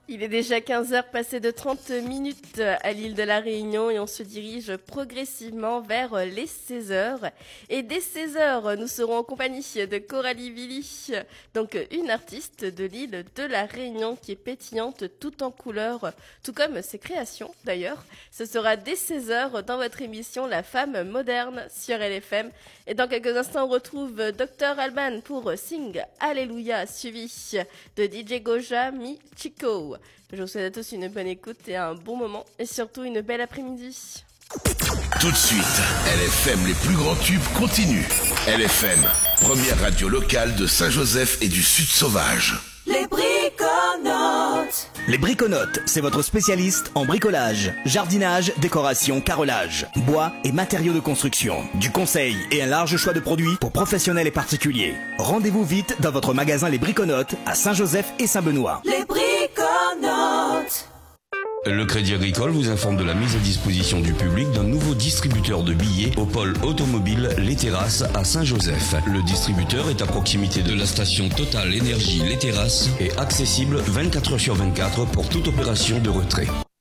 Il est déjà 15 heures passées de 30 minutes à l'île de la Réunion et on se dirige progressivement vers les 16 heures. Et dès 16 heures, nous serons en compagnie de Coralie Villy, donc une artiste de l'île de la Réunion qui est pétillante tout en couleurs, tout comme ses créations d'ailleurs. Ce sera dès 16 heures dans votre émission La Femme Moderne sur LFM. Et dans quelques instants, on retrouve Dr Alban pour Sing Alléluia, suivi de DJ Goja Mi Chico. Je vous souhaite à tous une bonne écoute et un bon moment et surtout une belle après-midi. Tout de suite, LFM, les plus grands tubes continuent. LFM, première radio locale de Saint-Joseph et du Sud Sauvage. Les Briconautes. Les Briconautes, c'est votre spécialiste en bricolage, jardinage, décoration, carrelage, bois et matériaux de construction. Du conseil et un large choix de produits pour professionnels et particuliers. Rendez-vous vite dans votre magasin Les Briconautes à Saint-Joseph et Saint-Benoît. Les Briconautes. Le Crédit Agricole vous informe de la mise à disposition du public d'un nouveau distributeur de billets au pôle automobile Les Terrasses à Saint-Joseph. Le distributeur est à proximité de la station Total Énergie Les Terrasses et accessible 24 heures sur 24 pour toute opération de retrait.